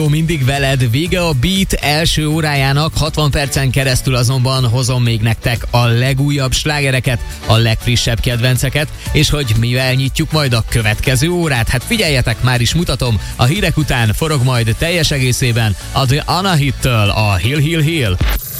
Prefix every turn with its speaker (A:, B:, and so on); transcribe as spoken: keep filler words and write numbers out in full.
A: Mindig veled, vége a Beat első órájának, hatvan percen keresztül azonban hozom még nektek a legújabb slágereket, a legfrissebb kedvenceket, és hogy mivel nyitjuk majd a következő órát, hát figyeljetek, már is mutatom, a hírek után forog majd teljes egészében a The Anahit-től a Hill Hill Hill.